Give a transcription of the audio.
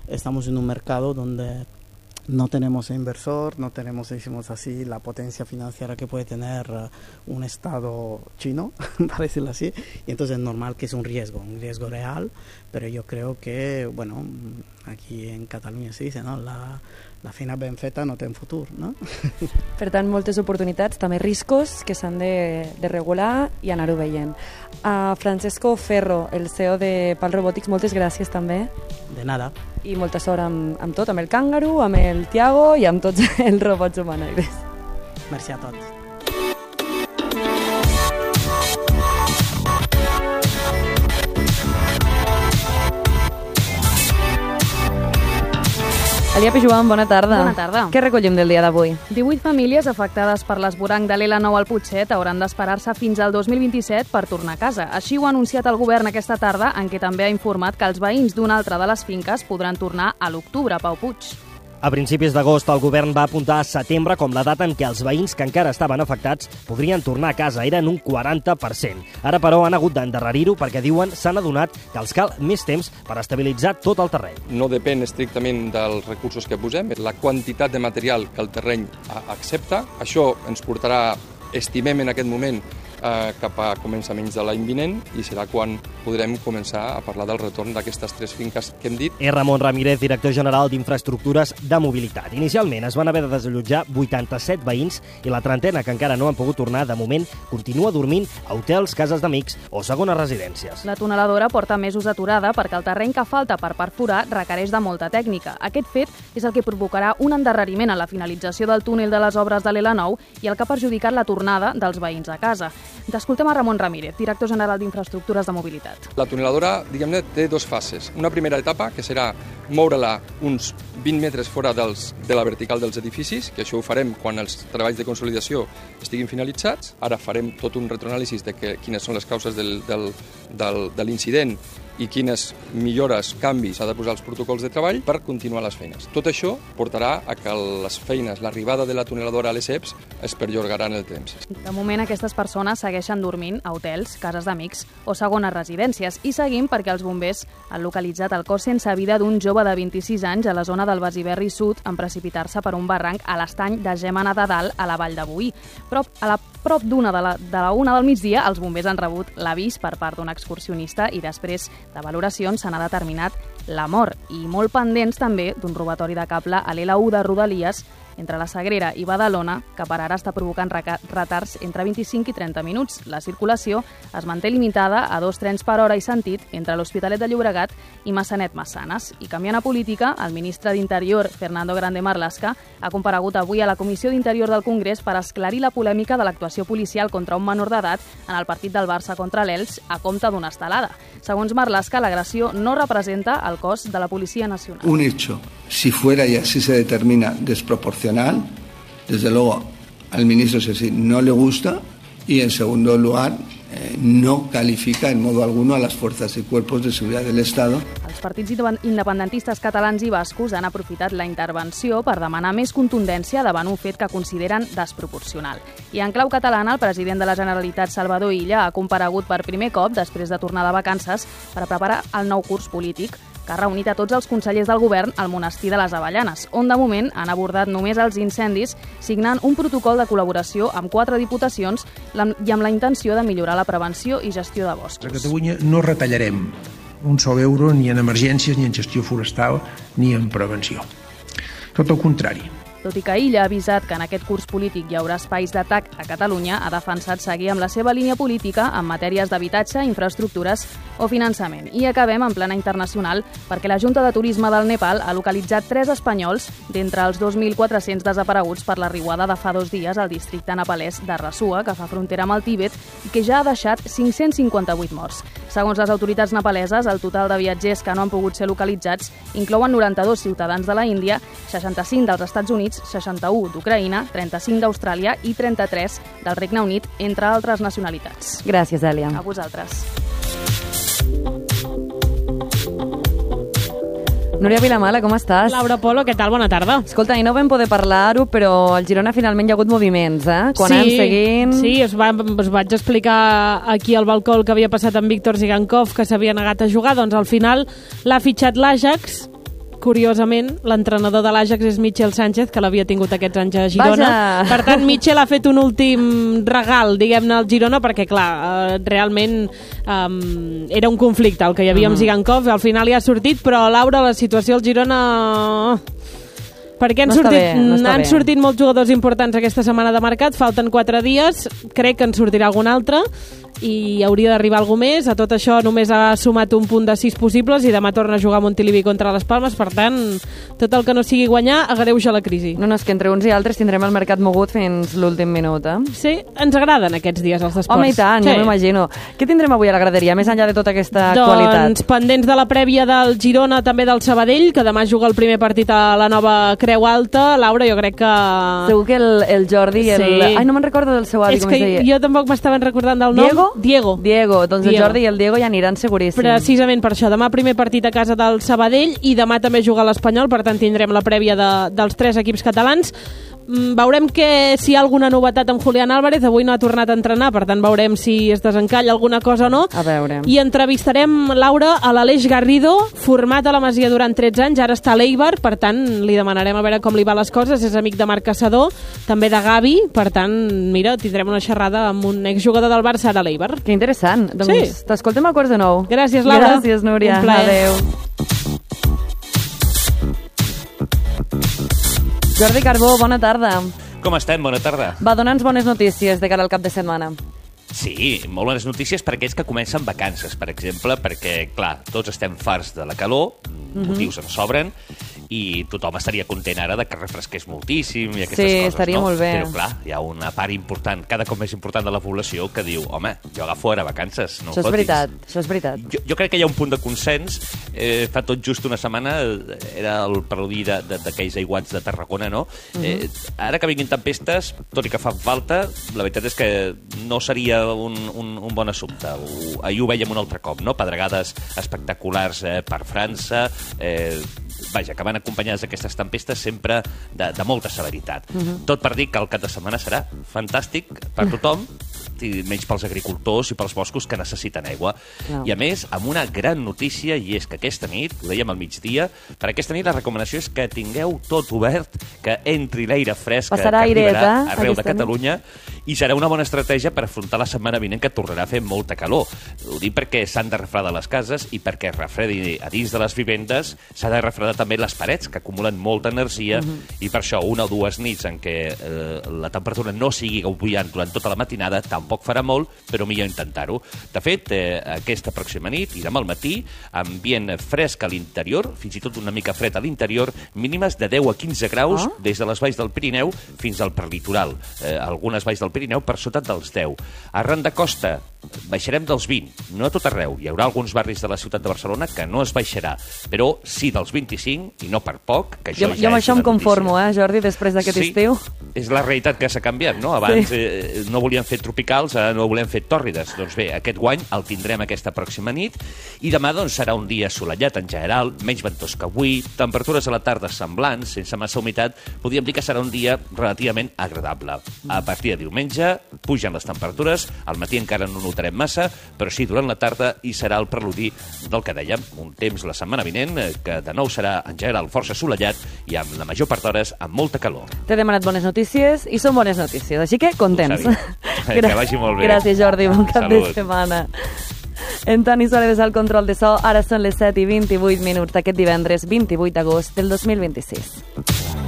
estamos en un mercado donde no tenemos inversor, no tenemos, decimos así, la potencia financiera que puede tener un Estado chino, para decirlo así, y entonces es normal que es un riesgo real, pero yo creo que, bueno, aquí en Catalunya se dice, no? La feina ben feta no té futur, no? Per tant, moltes oportunitats, també riscos que s'han de regular i anar-ho veient. Francesco Ferro, el CEO de PAL Robotics, moltes gràcies també. De nada. I molta sort amb tot, amb el Kangaroo, amb el Tiago i amb tots els robots humanoides. Merci a tots. Eliape Joan, bona tarda. Bona tarda. Què recollim del dia d'avui? 18 famílies afectades per l'esvoranc de l'L9 al Putxet hauran d'esperar-se fins al 2027 per tornar a casa. Així ho ha anunciat el govern aquesta tarda, en què també ha informat que els veïns d'una altra de les finques podran tornar a l'octubre. Pau Puig. A principis d'agost, el govern va apuntar a setembre com la data en què els veïns que encara estaven afectats podrien tornar a casa. Eren un 40%. Ara, però, han hagut d'endarrerir-ho perquè, diuen, s'han adonat que els cal més temps per estabilitzar tot el terreny. No depèn estrictament dels recursos que posem, la quantitat de material que el terreny accepta. Això ens portarà, estimem en aquest moment, cap a començaments de l'any vinent i serà quan podrem començar a parlar del retorn d'aquestes 3 finques que hem dit. És Ramon Ramírez, director general d'Infraestructures de Mobilitat. Inicialment es van haver de desallotjar 87 veïns i la trentena que encara no han pogut tornar, de moment, continua dormint a hotels, cases d'amics o segones residències. La tuneladora porta mesos aturada perquè el terreny que falta per perforar requereix de molta tècnica. Aquest fet és el que provocarà un endarreriment en la finalització del túnel de les obres de l'L9 i el que ha perjudicat la tornada dels veïns a casa. Escoltem a Ramon Ramírez, director general d'Infraestructures de Mobilitat. La tuneladora, diguem-ne, té 2 fases. Una primera etapa, que serà moure-la uns 20 metres fora de la vertical dels edificis, que això ho farem quan els treballs de consolidació estiguin finalitzats. Ara farem tot un retroanàlisi de quines són les causes de l'incident i quines millores, canvis s'ha de posar als protocols de treball per continuar les feines. Tot això portarà a que les feines, l'arribada de la tuneladora a les EPS es perllongaran el temps. De moment, aquestes persones segueixen dormint a hotels, cases d'amics o segones residències i seguim perquè els bombers han localitzat el cos sense vida d'un jove de 26 anys a la zona del Besiberri Sud en precipitar-se per un barranc a l'estany de Gémena de Dalt, a la Vall de Boí. Prop d'una de la una del migdia, els bombers han rebut l'avís per part d'un excursionista i després de valoracions se n'ha determinat la mort. I molt pendents també d'un robatori de cable a l'L1 de Rodalies entre la Sagrera i Badalona, que per ara està provocant retards entre 25 i 30 minuts. La circulació es manté limitada a 2 trens per hora i sentit entre l'Hospitalet de Llobregat i Massanet-Massanes. I canviant a política, el ministre d'Interior, Fernando Grande Marlaska, ha comparegut avui a la Comissió d'Interior del Congrés per esclarir la polèmica de l'actuació policial contra un menor d'edat en el partit del Barça contra l'Elx a compte d'una estelada. Segons Marlaska, l'agressió no representa el cos de la Policia Nacional. Un hecho, si fuera y así se determina desproporcional, desde luego al ministro Sessi no le gusta y en segundo lugar no califica en modo alguno a las fuerzas y cuerpos de seguridad del Estado. Els partits independentistes catalans i bascos han aprofitat la intervenció per demanar més contundència davant un fet que consideren desproporcional. I en clau catalana, el president de la Generalitat, Salvador Illa, ha comparegut per primer cop després de tornar de vacances per preparar el nou curs polític, que ha reunit a tots els consellers del govern al monestir de les Avellanes, on de moment han abordat només els incendis, signant un protocol de col·laboració amb 4 diputacions i amb la intenció de millorar la prevenció i gestió de boscos. A Catalunya no retallarem un sol euro ni en emergències, ni en gestió forestal, ni en prevenció. Tot el contrari. Tot i que Illa ha avisat que en aquest curs polític hi haurà espais d'atac a Catalunya, ha defensat seguir amb la seva línia política en matèries d'habitatge, infraestructures o finançament. I acabem en plana internacional perquè la Junta de Turisme del Nepal ha localitzat 3 espanyols d'entre els 2.400 desapareguts per la riuada de fa 2 dies al districte nepalès de Rasua, que fa frontera amb el Tíbet i que ja ha deixat 558 morts. Segons les autoritats nepaleses, el total de viatgers que no han pogut ser localitzats inclouen 92 ciutadans de la Índia, 65 dels Estats Units, 61 d'Ucraïna, 35 d'Austràlia i 33 del Regne Unit, entre altres nacionalitats. Gràcies, Èlia. A vosaltres. Núria Vilamala, com estàs? Laura Polo, què tal? Bona tarda. Escolta, i no vam poder parlar-ho, però al Girona finalment hi ha hagut moviments, Quan anem seguint... Sí, us vaig explicar aquí al balcó el que havia passat amb Víctor Zigankov, que s'havia negat a jugar, doncs al final l'ha fitxat l'Ajax, curiosament, l'entrenador de l'Ajax és Michel Sánchez, que l'havia tingut aquests anys a Girona. Vaja! Per tant, Michel ha fet un últim regal, diguem-ne, al Girona, perquè, clar, realment era un conflicte el que hi havia amb Zigankov, al final ja ha sortit, però, Laura, la situació al Girona... Perquè han sortit molts jugadors importants aquesta setmana de mercat, falten 4 dies, crec que en sortirà algun altre i hauria d'arribar algú més. A tot això només ha sumat un punt de 6 possibles i demà torna a jugar a Montilivi contra les Palmes, per tant, tot el que no sigui guanyar agreuja la crisi. No, és que entre uns i altres tindrem el mercat mogut fins l'últim minut, eh? Sí, ens agraden aquests dies els esports. Home, i tant, ja m'imagino. Què tindrem avui a la graderia, més enllà de tota aquesta actualitat? Doncs pendents de la prèvia del Girona, també del Sabadell, que demà juga el primer partit a la nova Creu Alta. Laura, jo crec que... Segur que el Jordi... Sí. Ai, no me'n recordo del seu avi, com es deia. Jo tampoc m'estaven recordant del nom. Diego. Doncs el Jordi i el Diego ja aniran seguríssim. Precisament per això. Demà primer partit a casa del Sabadell i demà també juga l'Espanyol, per tant tindrem la prèvia dels 3 equips catalans. Veurem si hi ha alguna novetat amb Julián Álvarez. Avui no ha tornat a entrenar, per tant veurem si es desencalla alguna cosa o no. A veure. I entrevistarem, Laura, a l'Aleix Garrido, format a la Masia durant 13 anys, ara està a l'Eibar, per tant li demanarem a veure com li va les coses. És amic de Marc Caçador, també de Gavi, per tant, mira, tindrem una xerrada amb un exjugador del Barça ara a l'Eibar. Que interessant. Doncs t'escoltem a 8:45. Gràcies, Laura. Gràcies, Núria. Un plaer. Adéu. Jordi Carbó, bona tarda. Com estem? Bona tarda. Va, dona'ns bones notícies de cara al cap de setmana. Sí, molt bones notícies per aquells que comencen vacances, per exemple, perquè, clar, tots estem farts de la calor, motius en sobren, i tothom estaria content ara de que refresqués moltíssim i aquestes coses, estaria molt bé. Però, clar, hi ha una part important, cada cop més important de la població, que diu, home, jo agafo ara vacances, no Això és veritat. Jo crec que hi ha un punt de consens. Fa tot just una setmana era el preludi d'aquells aiguats de Tarragona, no? Ara que vinguin tempestes, tot i que fan falta, la veritat és que no seria un bon assumpte. Ahir ho vèiem un altre cop, no? Pedregades espectaculars per França, vaja, que van acompanyades d'aquestes tempestes sempre de molta severitat. Tot per dir que el cap de setmana serà fantàstic per tothom, menys pels agricultors i pels boscos que necessiten aigua. I a més, amb una gran notícia, i és que aquesta nit, ho dèiem al migdia, per aquesta nit la recomanació és que tingueu tot obert, que entri l'aire fresc que arribarà arreu de Catalunya, i serà una bona estratègia per afrontar la setmana vinent, que tornarà a fer molta calor. Ho dic perquè s'han de refredar les cases, i perquè refredi a dins de les vivendes s'ha de refredar també les parets, que acumulen molta energia, i per això 1 o 2 nits en què la temperatura no sigui gaudient durant tota la matinada tampoc farà molt, però millor intentar-ho. De fet, aquesta pròxima nit i demà al matí, ambient fresc a l'interior, fins i tot una mica fred a l'interior, mínimes de 10 a 15 graus des de les valls del Pirineu fins al prelitoral. Algunes valls del Pirineu per sota dels 10. Arran de costa, baixarem dels 20, no a tot arreu. Hi haurà alguns barris de la ciutat de Barcelona que no es baixarà, però sí dels 25, i no per poc, que això jo amb això em conformo, Jordi, després d'aquest estiu. És la realitat que s'ha canviat, no? Abans no volien fer tropicals, ara no volem fer tòrrides. Doncs bé, aquest guany el tindrem aquesta pròxima nit, i demà doncs serà un dia assolellat en general, menys ventós que avui, temperatures a la tarda semblants, sense massa humitat, podríem dir que serà un dia relativament agradable. A partir de diumenge pugen les temperatures, al matí encara no notarem massa, però sí durant la tarda, i serà el preludi del que dèiem, un temps la setmana vinent que de nou serà en general força assolellat i amb la major part d'hores amb molta calor. T'he demanat bones notícies i són bones notícies, així que contents. Que vagi molt bé. Gràcies, Jordi, bon cap de setmana. En Toni Soler al control de so, ara són les 7:28 d'aquest divendres 28 d'agost del 2026.